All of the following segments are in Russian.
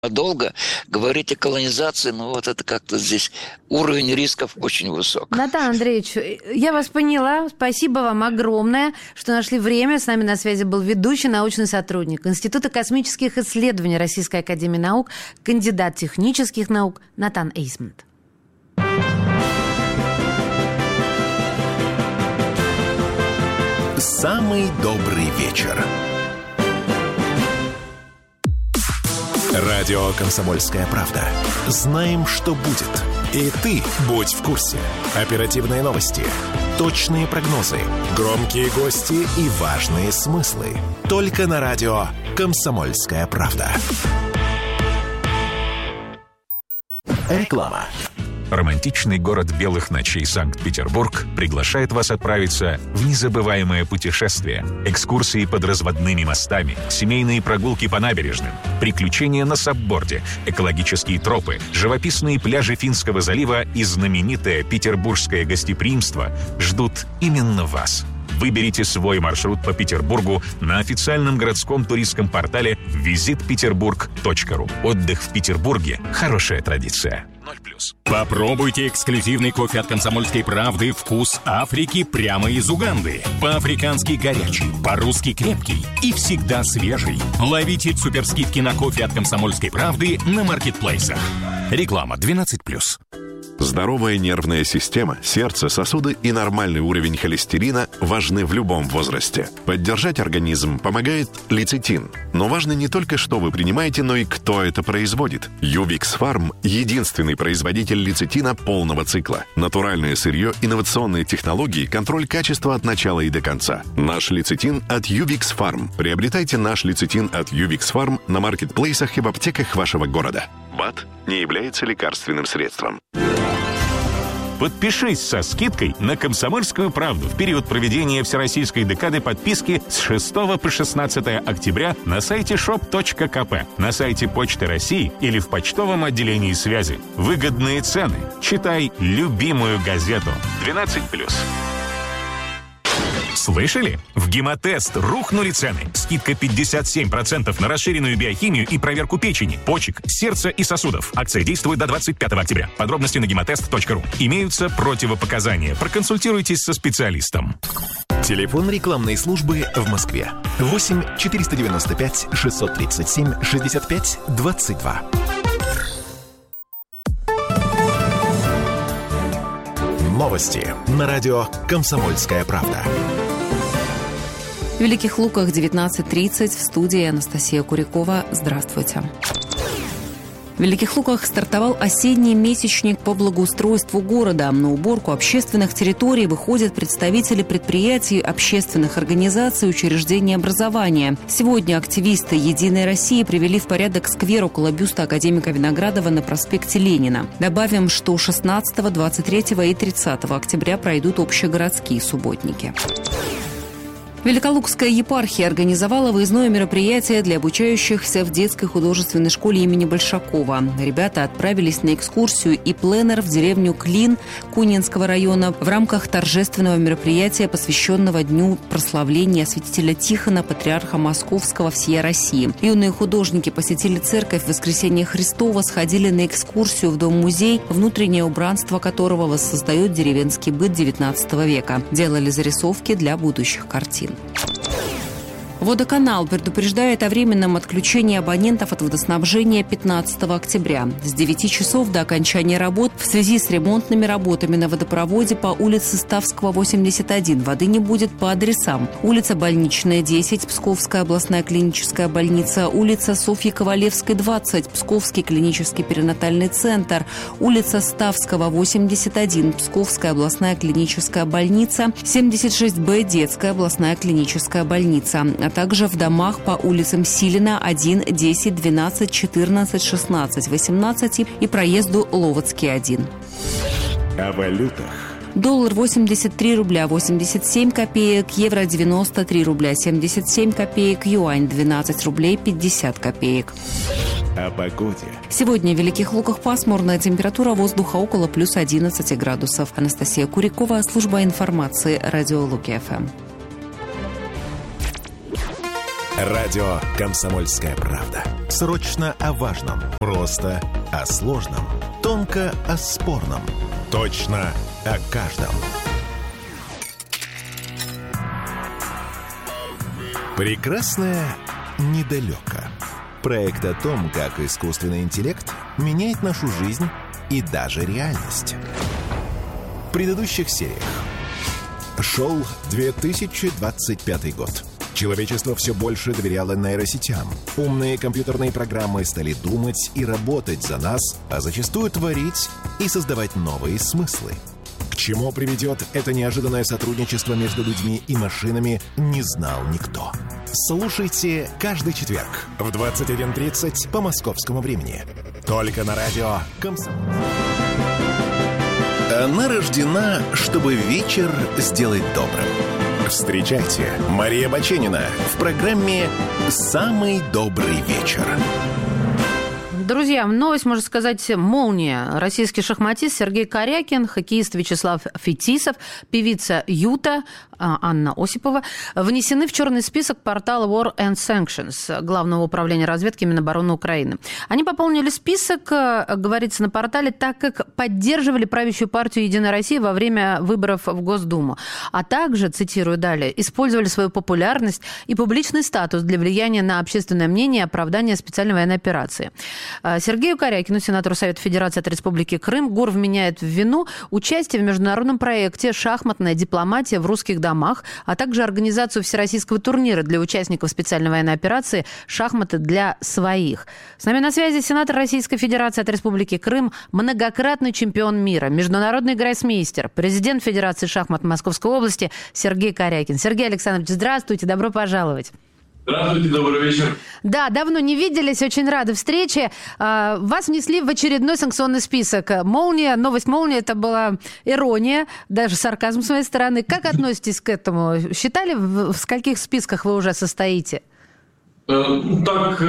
долго говорить о колонизации, это как-то здесь уровень рисков очень высок. Натан Андреевич, я вас поняла. Спасибо вам огромное, что нашли время. С нами на связи был ведущий научный сотрудник Института космических исследований Российской академии наук, кандидат технических наук Натан Эйсмонт. Самый добрый вечер. Радио «Комсомольская правда». Знаем, что будет. И ты будь в курсе. Оперативные новости, точные прогнозы, громкие гости и важные смыслы. Только на радио «Комсомольская правда». Реклама. Романтичный город белых ночей Санкт-Петербург приглашает вас отправиться в незабываемое путешествие. Экскурсии под разводными мостами, семейные прогулки по набережным, приключения на сабборде, экологические тропы, живописные пляжи Финского залива и знаменитое петербургское гостеприимство ждут именно вас. Выберите свой маршрут по Петербургу на официальном городском туристском портале visitpeterburg.ru. Отдых в Петербурге – хорошая традиция. 0+. Попробуйте эксклюзивный кофе от «Комсомольской правды» «Вкус Африки» прямо из Уганды. По-африкански горячий, по-русски крепкий и всегда свежий. Ловите суперскидки на кофе от «Комсомольской правды» на маркетплейсах. Реклама 12+. Здоровая нервная система, сердце, сосуды и нормальный уровень холестерина важны в любом возрасте. Поддержать организм помогает лецитин. Но важно не только, что вы принимаете, но и кто это производит. Ювикс Фарм – единственный производитель лецитина полного цикла. Натуральное сырье, инновационные технологии, контроль качества от начала и до конца. Наш лецитин от Ювикс Фарм. Приобретайте наш лецитин от Ювикс Фарм на маркетплейсах и в аптеках вашего города. БАД не является лекарственным средством. Подпишись со скидкой на «Комсомольскую правду» в период проведения Всероссийской декады подписки с 6 по 16 октября на сайте shop.kp, на сайте Почты России или в почтовом отделении связи. Выгодные цены. Читай любимую газету. 12+. Слышали? В Гемотест рухнули цены. Скидка 57% на расширенную биохимию и проверку печени, почек, сердца и сосудов. Акция действует до 25 октября. Подробности на gematest.ru. Имеются противопоказания. Проконсультируйтесь со специалистом. Телефон рекламной службы в Москве. 8 495 637 65 22. Новости на радио «Комсомольская правда». В Великих Луках 19:30 в студии Анастасия Курякова. Здравствуйте. В Великих Луках стартовал осенний месячник по благоустройству города. На уборку общественных территорий выходят представители предприятий, общественных организаций, учреждений образования. Сегодня активисты «Единой России» привели в порядок сквер около бюста академика Виноградова на проспекте Ленина. Добавим, что 16, 23 и 30 октября пройдут общегородские субботники. Великолукская епархия организовала выездное мероприятие для обучающихся в детской художественной школе имени Большакова. Ребята отправились на экскурсию и пленэр в деревню Клин Кунинского района в рамках торжественного мероприятия, посвященного Дню прославления святителя Тихона, патриарха Московского всея России. Юные художники посетили церковь в Воскресение Христово, сходили на экскурсию в дом-музей, внутреннее убранство которого воссоздает деревенский быт XIX века. Делали зарисовки для будущих картин. Водоканал предупреждает о временном отключении абонентов от водоснабжения 15 октября. С 9 часов до окончания работ в связи с ремонтными работами на водопроводе по улице Ставского, 81 воды не будет по адресам: улица Больничная, 10, Псковская областная клиническая больница, улица Софьи Ковалевской, 20, Псковский клинический перинатальный центр, улица Ставского, 81, Псковская областная клиническая больница, 76Б, Детская областная клиническая больница, а также в домах по улицам Силина, 1, 10, 12, 14, 16, 18 и проезду Ловотский, 1. О валютах. Доллар 83 рубля 87 копеек, евро 93 рубля 77 копеек, юань 12 рублей 50 копеек. О погоде. Сегодня в Великих Луках пасмурная, температура воздуха около плюс 11 градусов. Анастасия Курякова, служба информации, радио Луки ФМ. Радио «Комсомольская правда». Срочно о важном. Просто о сложном. Тонко о спорном. Точно о каждом. Прекрасное недалеко. Проект о том, как искусственный интеллект меняет нашу жизнь и даже реальность. В предыдущих сериях. Шел 2025 год. Человечество все больше доверяло нейросетям. Умные компьютерные программы стали думать и работать за нас, а зачастую творить и создавать новые смыслы. К чему приведет это неожиданное сотрудничество между людьми и машинами, не знал никто. Слушайте каждый четверг в 21:30 по московскому времени. Только на радио «Комсомольская». Она рождена, чтобы вечер сделать добрым. Встречайте, Мария Баченина в программе «Самый добрый вечер». Друзья, новость, можно сказать, молния. Российский шахматист Сергей Корякин, хоккеист Вячеслав Фетисов, певица Юта Анна Осипова внесены в черный список портала War and Sanctions Главного управления разведки Минобороны Украины. Они пополнили список, говорится на портале, так как поддерживали правящую партию «Единая Россия» во время выборов в Госдуму. А также, цитирую далее, использовали свою популярность и публичный статус для влияния на общественное мнение и оправдания специальной военной операции. Сергею Корякину, сенатору Совета Федерации от Республики Крым, ГУР вменяет в вину участие в международном проекте «Шахматная дипломатия в русских домах», а также организацию всероссийского турнира для участников специальной военной операции «Шахматы для своих». С нами на связи сенатор Российской Федерации от Республики Крым, многократный чемпион мира, международный гроссмейстер, президент Федерации шахмат Московской области Сергей Корякин. Сергей Александрович, здравствуйте, добро пожаловать. Здравствуйте, добрый вечер. Да, давно не виделись, очень рады встрече. Вас внесли в очередной санкционный список. Молния, новость молнии, это была ирония, даже сарказм с моей стороны. Как относитесь к этому? Считали, в скольких списках вы уже состоите? Так,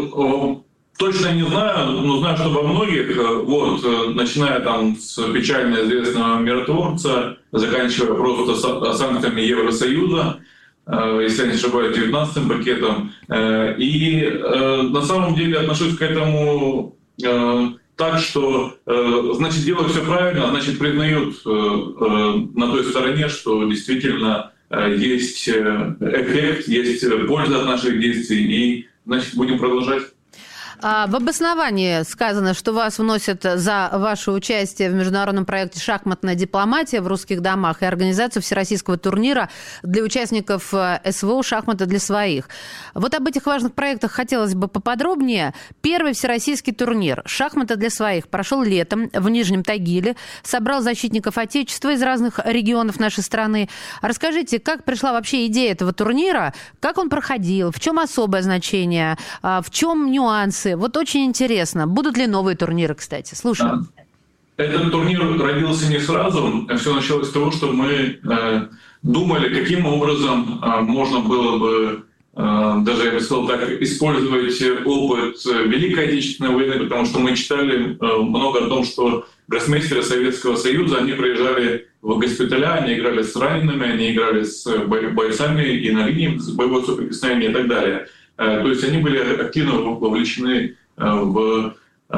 точно не знаю, но знаю, что во многих, начиная там с печально известного миротворца, заканчивая просто санкциями Евросоюза, если я не ошибаюсь, 19-м пакетом. И на самом деле отношусь к этому так, что значит делают все правильно, значит признают на той стороне, что действительно есть эффект, есть польза от наших действий, и значит будем продолжать. В обосновании сказано, что вас вносят за ваше участие в международном проекте «Шахматная дипломатия в русских домах» и организацию всероссийского турнира для участников СВО «Шахматы для своих». Вот об этих важных проектах хотелось бы поподробнее. Первый всероссийский турнир «Шахматы для своих» прошел летом в Нижнем Тагиле, собрал защитников Отечества из разных регионов нашей страны. Расскажите, как пришла вообще идея этого турнира, как он проходил, в чем особое значение, в чем нюансы? Вот очень интересно. Будут ли новые турниры, кстати? Слушаем. Этот турнир родился не сразу. Все началось с того, что мы думали, каким образом можно было бы, даже я бы сказал так, использовать опыт Великой Отечественной войны, потому что мы читали много о том, что гроссмейстеры Советского Союза, они приезжали в госпиталя, они играли с ранеными, они играли с бойцами и на линии боевого соприкосновения и так далее. То есть они были активно вовлечены во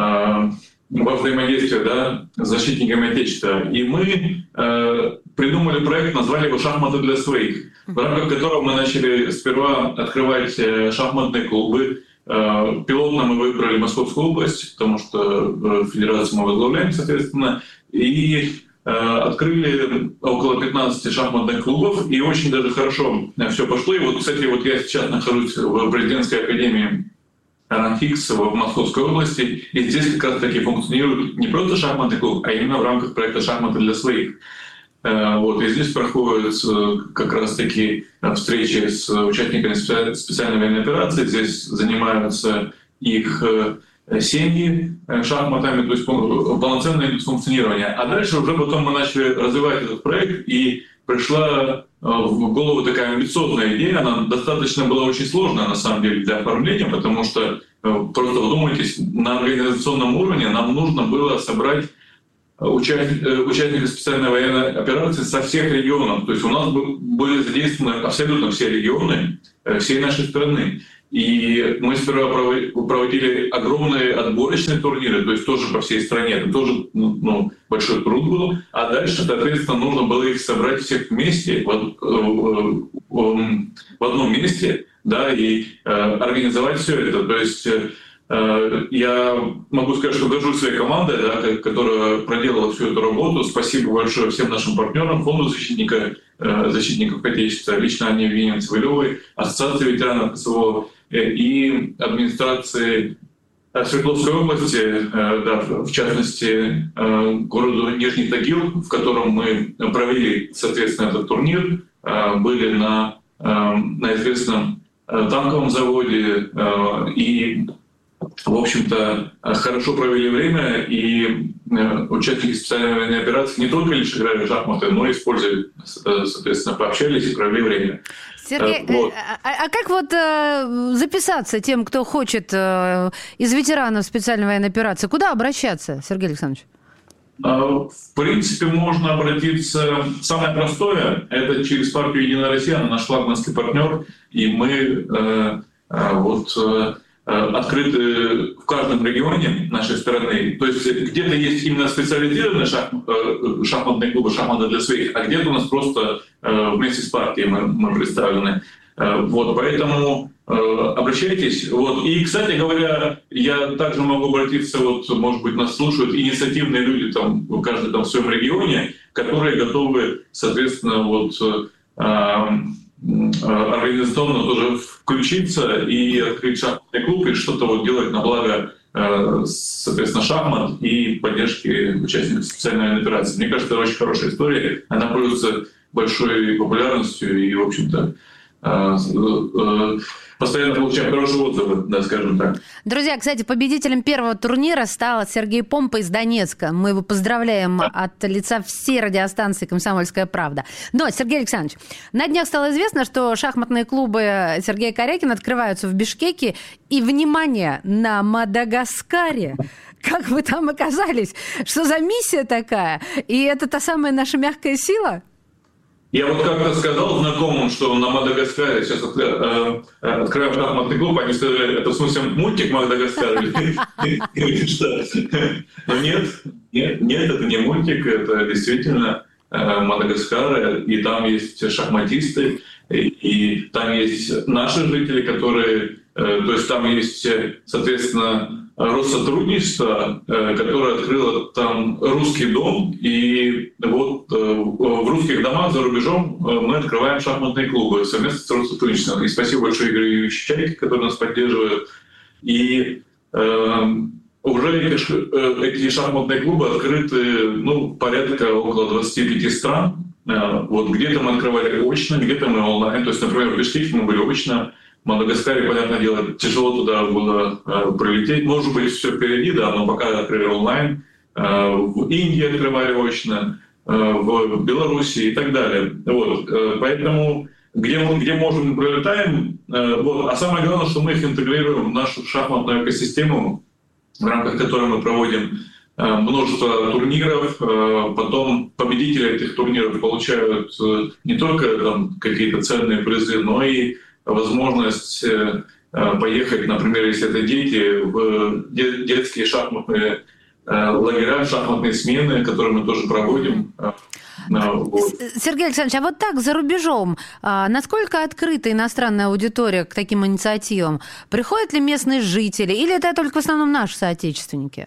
взаимодействие с защитниками Отечества. И мы придумали проект, назвали его «Шахматы для своих», в рамках которого мы начали сперва открывать шахматные клубы. Пилотно мы выбрали Московскую область, потому что федерацию мы возглавляем, соответственно, и открыли около 15 шахматных клубов, и очень даже хорошо все пошло. И кстати, я сейчас нахожусь в президентской академии РАНХИКС в Московской области, и здесь как раз-таки функционирует не просто шахматный клуб, а именно в рамках проекта «Шахматы для своих». И здесь проходят как раз-таки встречи с участниками специальной военной операции, здесь занимаются их семьи шахматами, то есть полноценное функционирование. А дальше уже потом мы начали развивать этот проект, и пришла в голову такая амбициозная идея. Она достаточно была очень сложная, на самом деле, для оформления, потому что, просто вдумайтесь, на организационном уровне нам нужно было собрать участников специальной военной операции со всех регионов. То есть у нас были задействованы абсолютно все регионы всей нашей страны. И мы сперва проводили огромные отборочные турниры, то есть тоже по всей стране. Это тоже большой труд был. А дальше, соответственно, нужно было их собрать всех вместе, в одном месте, да, и организовать все это. То есть я могу сказать, что горжусь своей командой, да, которая проделала всю эту работу. Спасибо большое всем нашим партнерам, Фонду защитников Отечества, лично Анне Евгеньевне-Цивилевой, Ассоциации ветеранов СВО и администрации Свердловской области, да, в частности, городу Нижний Тагил, в котором мы провели, соответственно, этот турнир, были на известном танковом заводе и, в общем-то, хорошо провели время, и участники специальной военной операции не только лишь играли в шахматы, но и использовали, соответственно, пообщались и провели время. Сергей, а как вот записаться тем, кто хочет из ветеранов специальной военной операции? Куда обращаться, Сергей Александрович? В принципе, можно обратиться. Самое простое — это через партию «Единая Россия», она наш флагманский партнер, и мы открыты в каждом регионе нашей страны. То есть где-то есть именно специализированные шахматные клубы, шахматы для своих, а где-то у нас просто вместе с партией мы представлены. Поэтому обращайтесь. И, кстати говоря, я также могу обратиться, может быть, нас слушают инициативные люди, каждый в своем регионе, которые готовы, соответственно, организационно тоже включиться и открыть шахматный клуб и что-то делать на благо, соответственно, шахмат и поддержки участников специальной военной операции. Мне кажется, это очень хорошая история. Она пользуется большой популярностью и, в общем-то, постоянно получаем хорошие отзывы, да, скажем так. Друзья, кстати, победителем первого турнира стал Сергей Помпа из Донецка. Мы его поздравляем от лица всей радиостанции «Комсомольская правда». Но, Сергей Александрович, на днях стало известно, что шахматные клубы Сергея Корякина открываются в Бишкеке. И, внимание, на Мадагаскаре. Как вы там оказались? Что за миссия такая? И это та самая наша мягкая сила? Я как-то сказал знакомым, что на Мадагаскаре сейчас открываем шахматный клуб, они сказали, это в смысле мультик Мадагаскар или что? Но нет, это не мультик, это действительно Мадагаскар, и там есть шахматисты, и там есть наши жители, которые, то есть там есть, соответственно, Россотрудничество, которое открыло там русский дом, и в русских домах за рубежом мы открываем шахматные клубы совместно с Россотрудничеством. И спасибо большое Игорю Юрьевичу Чайке, который нас поддерживает. И уже эти шахматные клубы открыты порядка около 25 стран. Где-то мы открывали очно, где-то мы онлайн. То есть, например, в Бишкеке мы были очно. В Мадагаскаре, понятное дело, тяжело туда было прилететь. Может быть, все впереди, да, но пока открыли онлайн. В Индии открывали очно, в Беларуси и так далее. Поэтому где можем, прилетаем. А самое главное, что мы их интегрируем в нашу шахматную экосистему, в рамках которой мы проводим множество турниров. Потом победители этих турниров получают не только какие-то ценные призы, но и возможность поехать, например, если это дети, в детские шахматные лагеря, шахматные смены, которые мы тоже проводим. Сергей Александрович, а так за рубежом, насколько открыта иностранная аудитория к таким инициативам? Приходят ли местные жители или это только в основном наши соотечественники?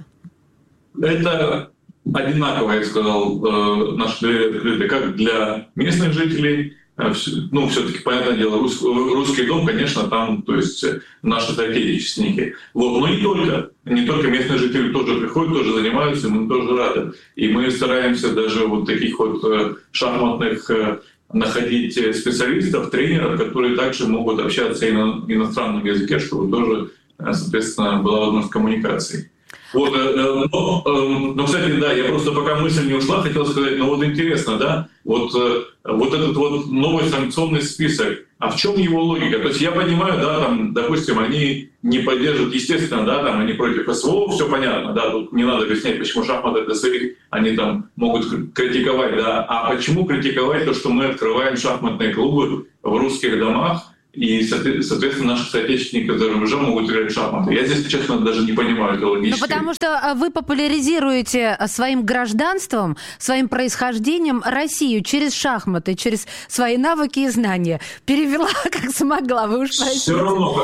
Это одинаково, я сказал, наши двери открыты как для местных жителей. Все-таки, понятное дело, русский дом, конечно, там, то есть наши соотечественники. Но не только местные жители тоже приходят, тоже занимаются, мы тоже рады. И мы стараемся даже таких шахматных находить специалистов, тренеров, которые также могут общаться и на иностранном языке, чтобы тоже, соответственно, была возможность коммуникации. Вот, но, кстати, да, я просто пока мысль не ушла, хотел сказать, вот интересно, да, вот этот вот новый санкционный список, а в чем его логика? То есть я понимаю, да, там, допустим, они не поддерживают, естественно, да, там они против СВО, все понятно, да, тут не надо объяснять, почему шахматы для своих, они там могут критиковать, да, а почему критиковать то, что мы открываем шахматные клубы в русских домах, и, соответственно, наши соотечественники за рубежом могут играть в шахматы. Я здесь, честно, даже не понимаю это логически. Ну, потому что вы популяризируете своим гражданством, своим происхождением Россию через шахматы, через свои навыки и знания. Перевела, как смогла, вы уж простите. Все равно,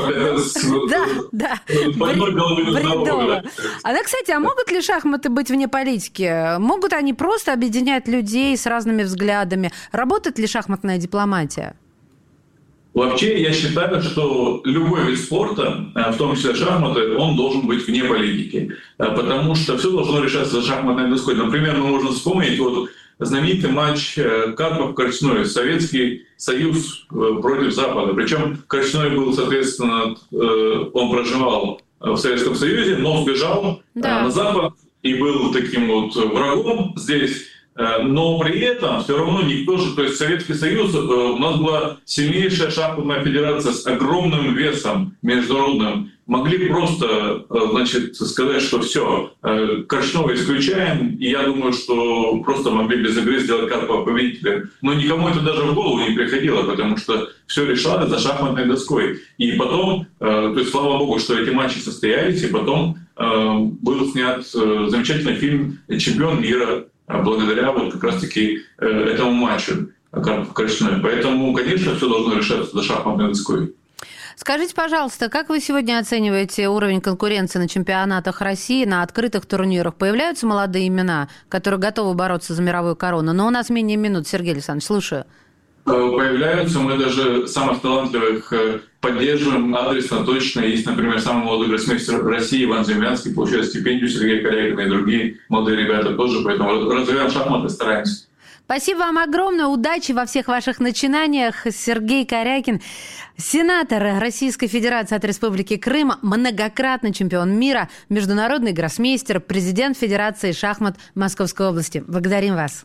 Да. Бредово. Кстати, а могут ли шахматы быть вне политики? Могут они просто объединять людей с разными взглядами? Работает ли шахматная дипломатия? Вообще, я считаю, что любой вид спорта, в том числе шахматы, он должен быть вне политики. Потому что все должно решаться за шахматной доской. Например, мы можем вспомнить знаменитый матч Карпов-Корчной, Советский Союз против Запада. Причем Корчной был, соответственно, он проживал в Советском Союзе, но сбежал на Запад и был таким врагом здесь. Но при этом все равно никто же, то есть Советский Союз, у нас была сильнейшая шахматная федерация с огромным весом международным. Могли просто, сказать, что все, Корчного исключаем, и я думаю, что просто могли без игры сделать Карпова победителем. Но никому это даже в голову не приходило, потому что все решалось за шахматной доской. И потом, то есть слава богу, что эти матчи состоялись, и потом был снят замечательный фильм «Чемпион мира», благодаря как раз-таки этому матчу Карпов-Корчной. Поэтому, конечно, все должно решаться за шахматной доской. Скажите, пожалуйста, как вы сегодня оцениваете уровень конкуренции на чемпионатах России, на открытых турнирах? Появляются молодые имена, которые готовы бороться за мировую корону? Но у нас менее минут, Сергей Александрович, слушаю. Появляются, мы даже самых талантливых поддерживаем адресно, точно. Есть, например, самый молодой гроссмейстер России Иван Землянский, получает стипендию Сергея Корякина и другие молодые ребята тоже, поэтому развиваем шахматы, стараемся. Спасибо вам огромное, удачи во всех ваших начинаниях. Сергей Корякин, сенатор Российской Федерации от Республики Крым, многократный чемпион мира, международный гроссмейстер, президент Федерации шахмат Московской области. Благодарим вас.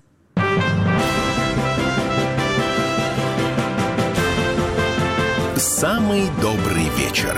Самый добрый вечер.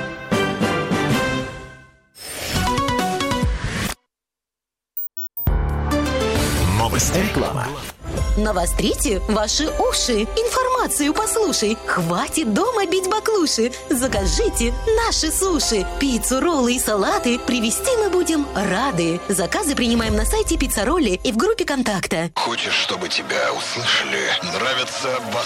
Новости. Реклама. Навострите ваши уши. Информацию послушай. Хватит дома бить баклуши. Закажите наши суши. Пиццу, роллы и салаты привезти мы будем рады. Заказы принимаем на сайте Пиццаролли и в группе контакта. Хочешь, чтобы тебя услышали? Нравятся